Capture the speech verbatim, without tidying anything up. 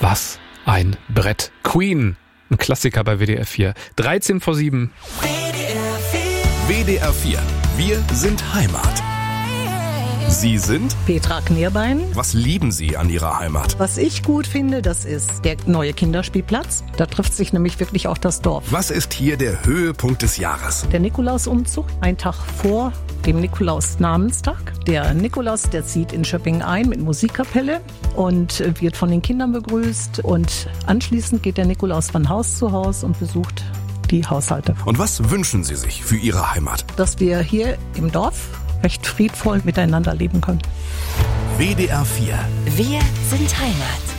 Was ein Brett. Queen, ein Klassiker bei W D R vier. dreizehn vor sieben. W D R vier. Wir sind Heimat. Sie sind? Petra Knierbein. Was lieben Sie an Ihrer Heimat? Was ich gut finde, das ist der neue Kinderspielplatz. Da trifft sich nämlich wirklich auch das Dorf. Was ist hier der Höhepunkt des Jahres? Der Nikolausumzug, ein Tag vor dem Nikolaus-Namenstag. Der Nikolaus, der zieht in Schöppingen ein mit Musikkapelle und wird von den Kindern begrüßt. Und anschließend geht der Nikolaus von Haus zu Haus und besucht die Haushalte. Und was wünschen Sie sich für Ihre Heimat? Dass wir hier im Dorf recht friedvoll miteinander leben können. W D R vier. Wir sind Heimat.